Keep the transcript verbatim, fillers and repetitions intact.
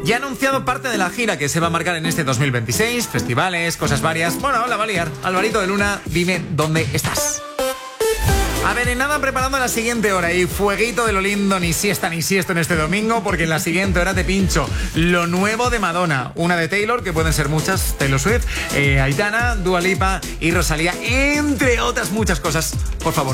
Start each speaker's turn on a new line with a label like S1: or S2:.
S1: Ya ha anunciado parte de la gira que se va a marcar en este dos mil veintiséis, festivales, cosas varias. Bueno, la va a liar. Alvarito de Luna, dime dónde estás. A ver, en nada preparando la siguiente hora y fueguito de lo lindo, ni siesta ni siesta en este domingo, porque en la siguiente hora te pincho lo nuevo de Madonna, una de Taylor, que pueden ser muchas, Taylor Swift, eh, Aitana, Dua Lipa y Rosalía, entre otras muchas cosas. Por favor,